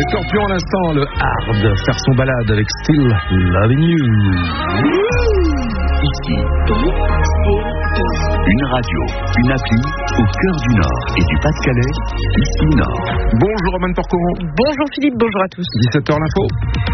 Scorpions à l'instant, le hard, faire son balade avec Still Loving You. Ici, une radio, une appli au cœur du Nord et du Pas-de-Calais, ici Nord. Bonjour Roman Porcoron. Bonjour Philippe, bonjour à tous. 17h l'info.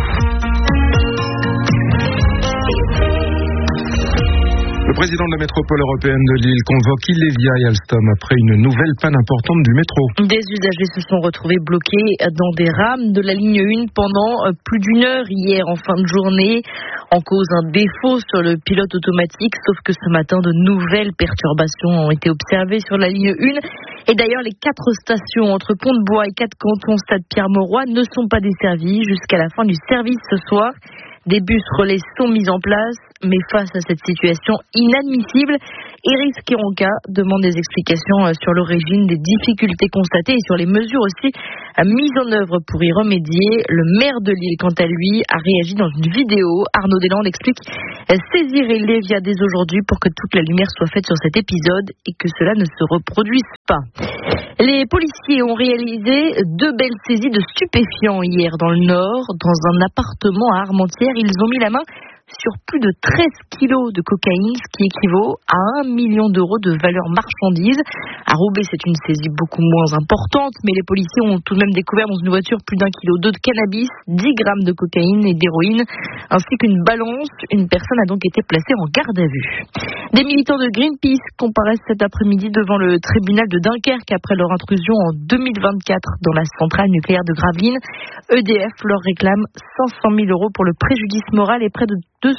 Le président de la métropole européenne de Lille convoque Ilévia et Alstom après une nouvelle panne importante du métro. Des usagers se sont retrouvés bloqués dans des rames de la ligne 1 pendant plus d'une heure hier en fin de journée. En cause, un défaut sur le pilote automatique, sauf que ce matin, de nouvelles perturbations ont été observées sur la ligne 1. Et d'ailleurs, les 4 stations entre Pont-de-Bois et 4 cantons Stade Pierre-Mauroy ne sont pas desservies jusqu'à la fin du service ce soir. Des bus relais sont mis en place, mais face à cette situation inadmissible, Éric Kéronka demande des explications sur l'origine des difficultés constatées et sur les mesures aussi mises en œuvre pour y remédier. Le maire de Lille, quant à lui, a réagi dans une vidéo. Arnaud Deslandes explique saisir Ilévia dès aujourd'hui pour que toute la lumière soit faite sur cet épisode et que cela ne se reproduise pas. Les policiers ont réalisé 2 belles saisies de stupéfiants hier dans le Nord, dans un appartement à Armentières. Ils ont mis la main sur plus de 13 kilos de cocaïne, ce qui équivaut à 1 million d'euros de valeur marchandise. À Roubaix, c'est une saisie beaucoup moins importante, mais les policiers ont tout de même découvert dans une voiture plus d'1 kilo de cannabis, 10 grammes de cocaïne et d'héroïne, ainsi qu'une balance. Une personne a donc été placée en garde à vue. Des militants de Greenpeace comparaissent cet après-midi devant le tribunal de Dunkerque après leur intrusion en 2024 dans la centrale nucléaire de Gravelines. EDF leur réclame 500 000 euros pour le préjudice moral et près de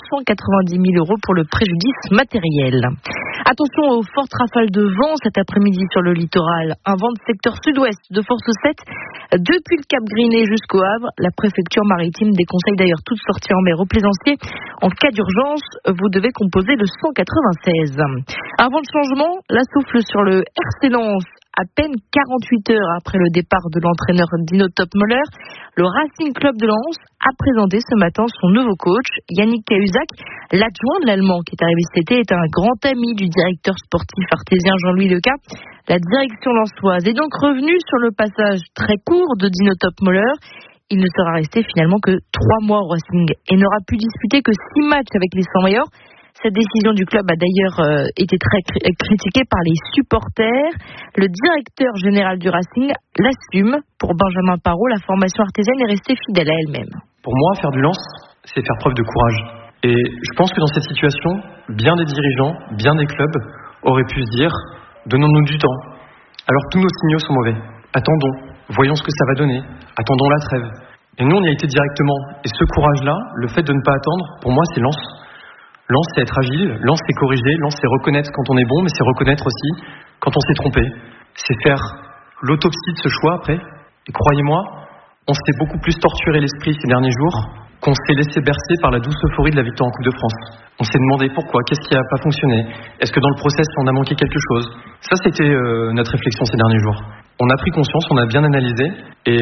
290 000 euros pour le préjudice matériel. Attention aux fortes rafales de vent cet après-midi sur le littoral. Un vent de secteur sud-ouest de force 7 depuis le Cap Griné jusqu'au Havre. La préfecture maritime déconseille d'ailleurs toute sortie en mer aux plaisanciers. En cas d'urgence, vous devez composer le 196. Un vent de changement, la souffle sur le RC Lens. À peine 48 heures après le départ de l'entraîneur Dino Topmöller, le Racing Club de Lens a présenté ce matin son nouveau coach, Yannick Cahuzac. L'adjoint de l'Allemand qui est arrivé cet été est un grand ami du directeur sportif artésien Jean-Louis Leca. La direction lensoise est donc revenue sur le passage très court de Dino Topmöller. Il ne sera resté finalement que 3 mois au Racing et n'aura pu disputer que 6 matchs avec les 100 meilleurs. Cette décision du club a d'ailleurs été très critiquée par les supporters. Le directeur général du Racing l'assume. Pour Benjamin Parot, la formation artésienne est restée fidèle à elle-même. Pour moi, faire du lance, c'est faire preuve de courage. Et je pense que dans cette situation, bien des dirigeants, bien des clubs auraient pu se dire « donnons-nous du temps ». Alors tous nos signaux sont mauvais. Attendons, voyons ce que ça va donner. Attendons la trêve. Et nous, on y a été directement. Et ce courage-là, le fait de ne pas attendre, pour moi, c'est lance. Lance, c'est être agile, lance, c'est corriger, lance, c'est reconnaître quand on est bon, mais c'est reconnaître aussi quand on s'est trompé. C'est faire l'autopsie de ce choix après. Et croyez-moi, on s'est beaucoup plus torturé l'esprit ces derniers jours qu'on s'est laissé bercer par la douce euphorie de la victoire en Coupe de France. On s'est demandé pourquoi, qu'est-ce qui n'a pas fonctionné, est-ce que dans le process on a manqué quelque chose. Ça, c'était notre réflexion ces derniers jours. On a pris conscience, on a bien analysé, et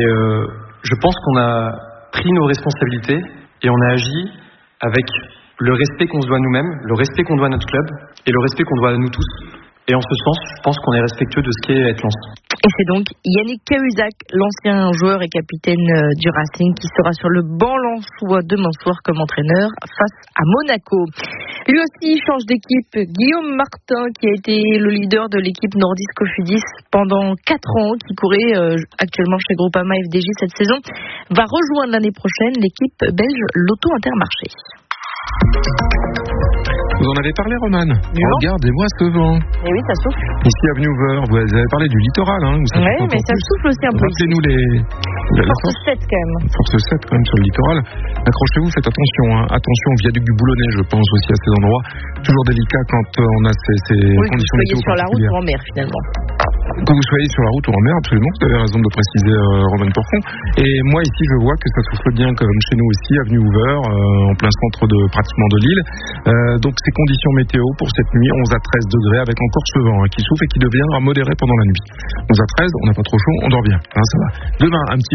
je pense qu'on a pris nos responsabilités et on a agi avec le respect qu'on se doit à nous-mêmes, le respect qu'on doit à notre club et le respect qu'on doit à nous tous. Et en ce sens, je pense qu'on est respectueux de ce qu'est être Lens. Et c'est donc Yannick Cahuzac, l'ancien joueur et capitaine du Racing, qui sera sur le banc lensois demain soir comme entraîneur face à Monaco. Lui aussi change d'équipe. Guillaume Martin, qui a été le leader de l'équipe Nordisk Cofidis pendant 4 ans, qui courait actuellement chez Groupama FDJ cette saison, va rejoindre l'année prochaine l'équipe belge Lotto Intermarché. Vous en avez parlé, Roman? Regardez-moi ce vent. Et oui, ça souffle. Ici, avenue Hoover, vous avez parlé du littoral. Où ça oui, mais ça souffle aussi un peu. Rappelez-nous la force 7 quand même. Force 7 quand même sur le littoral. Accrochez-vous, faites attention. Attention au viaduc du Boulonnais, je pense aussi à ces endroits. Toujours délicat quand on a ces conditions météo sur la route ou en mer finalement. Que vous soyez sur la route ou en mer, absolument, vous avez raison de préciser, Roman Porcon. Et moi ici, je vois que ça souffle bien comme chez nous aussi, avenue Hoover, en plein centre pratiquement de l'île. Donc ces conditions météo pour cette nuit, 11 à 13 degrés, avec encore ce vent qui souffle et qui deviendra modéré pendant la nuit. 11 à 13, on n'a pas trop chaud, on dort bien, ça va. Demain, un petit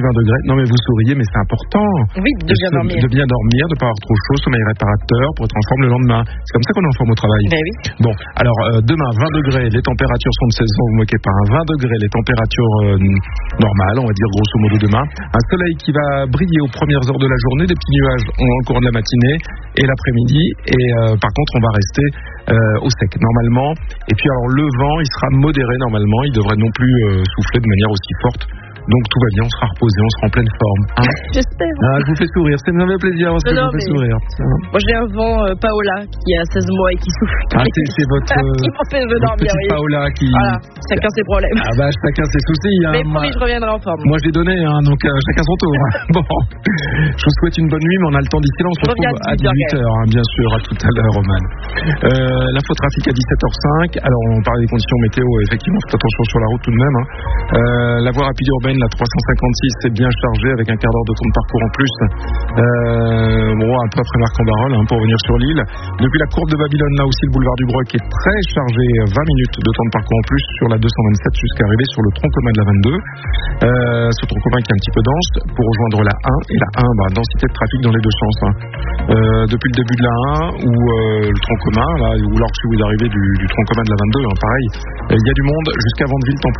20 degrés. Non, mais vous souriez, mais c'est important. Oui, de bien dormir. De bien dormir, de pas avoir trop chaud, sommeil réparateur pour être en forme le lendemain. C'est comme ça qu'on est en forme au travail. Ben oui. Bon, alors demain 20 degrés, les températures sont de saison, vous moquez pas. 20 degrés, les températures normales, on va dire grosso modo demain. Un soleil qui va briller aux premières heures de la journée, des petits nuages au cours de la matinée et l'après-midi. Et par contre, on va rester au sec normalement. Et puis alors le vent, il sera modéré normalement, il devrait non plus souffler de manière aussi forte. Donc tout va bien, on sera reposé, on sera en pleine forme. Hein. J'espère. Ah, je vous fais sourire, ça me fait plaisir parce que je vous fais sourire. Moi j'ai un vent Paola qui a 16 mois et qui souffle. Ah, c'est votre qui m'empêche de dormir, petite Paola qui... Voilà, chacun ses problèmes. Ah bah chacun ses soucis. Hein. Mais promis, je reviendrai en forme. Moi je l'ai donné, hein, donc chacun son tour. Bon, je vous souhaite une bonne nuit, mais on a le temps d'ici là, on se retrouve à 18h, hein, bien sûr, à tout à l'heure, Roman. L'infotrafic à 17h05. Alors on parlait des conditions météo, effectivement, faites attention sur la route tout de même. Hein. La voie rapide urbaine, la 356, c'est bien chargé avec un quart d'heure de temps de parcours en plus. Bon, un peu après Marc-en-Barœul, hein, pour venir sur l'île. Depuis la courbe de Babylone, là aussi le boulevard du Broc est très chargé, 20 minutes de temps de parcours en plus sur la 227 jusqu'à arriver sur le tronc commun de la 22. Ce tronc commun qui est un petit peu dense pour rejoindre la 1 et la 1, densité de trafic dans les deux sens. Hein. Depuis le début de la 1 ou le tronc commun, là, ou lorsque vous arrivez du tronc commun de la 22, hein, pareil, il y a du monde jusqu'à Vandeville.